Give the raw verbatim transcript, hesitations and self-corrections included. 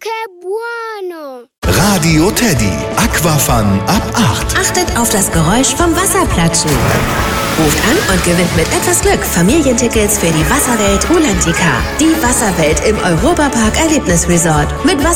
que bueno! Radio Teddy, Aquafun ab acht. Achtet auf das Geräusch vom Wasserplatschen. Ruft an und gewinnt mit etwas Glück Familientickets für die Wasserwelt Rulantica. Die Wasserwelt im Europapark Erlebnisresort. Mit Wasser